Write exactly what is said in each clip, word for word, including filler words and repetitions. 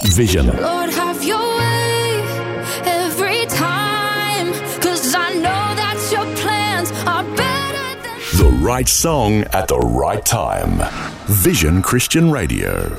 Vision. Lord, have your way every time, 'cause I know that your plans are better than... The right song at the right time. Vision Christian Radio.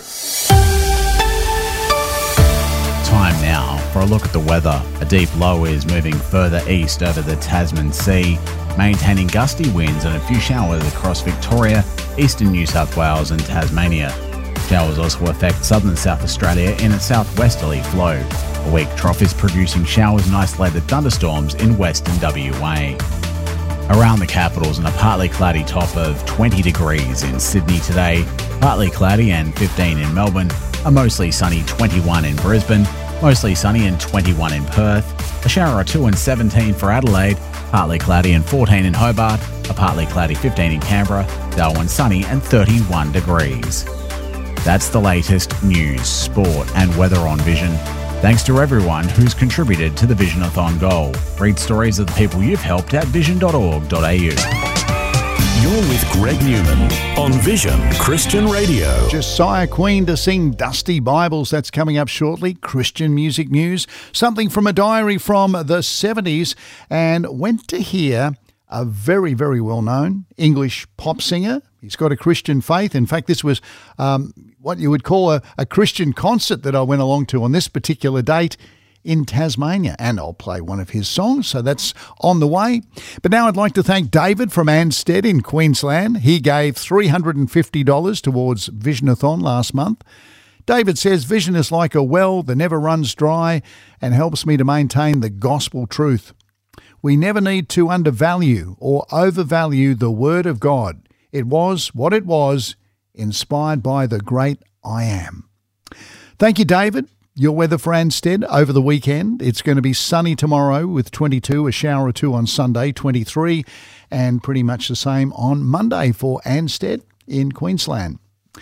Time now for a look at the weather. A deep low is moving further east over the Tasman Sea, maintaining gusty winds and a few showers across Victoria, eastern New South Wales and Tasmania. Showers also affect southern South Australia in a southwesterly flow. A weak trough is producing showers and isolated thunderstorms in western W A. Around the capitals and a partly cloudy top of twenty degrees in Sydney today, partly cloudy and fifteen in Melbourne, a mostly sunny twenty-one in Brisbane, mostly sunny and twenty-one in Perth, a shower or two and seventeen for Adelaide, partly cloudy and fourteen in Hobart, a partly cloudy fifteen in Canberra, Darwin sunny and thirty-one degrees. That's the latest news, sport and weather on Vision. Thanks to everyone who's contributed to the Visionathon goal. Read stories of the people you've helped at vision dot org dot a u. You're with Greg Newman on Vision Christian Radio. Josiah Queen to sing Dusty Bibles. That's coming up shortly. Christian music news. Something from a diary from the seventies. And went to hear a very, very well-known English pop singer. He's got a Christian faith. In fact, this was um, what you would call a, a Christian concert that I went along to on this particular date in Tasmania, and I'll play one of his songs, so that's on the way. But now I'd like to thank David from Ansted in Queensland. He gave three hundred fifty dollars towards Visionathon last month. David says, Vision is like a well that never runs dry and helps me to maintain the gospel truth. We never need to undervalue or overvalue the Word of God. It was what it was, inspired by the great I Am. Thank you, David. Your weather for Ansted over the weekend. It's going to be sunny tomorrow with twenty-two, a shower or two on Sunday, twenty-three, and pretty much the same on Monday for Ansted in Queensland.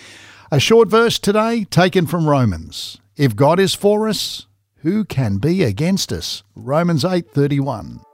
A short verse today taken from Romans. If God is for us, who can be against us? Romans eight thirty-one.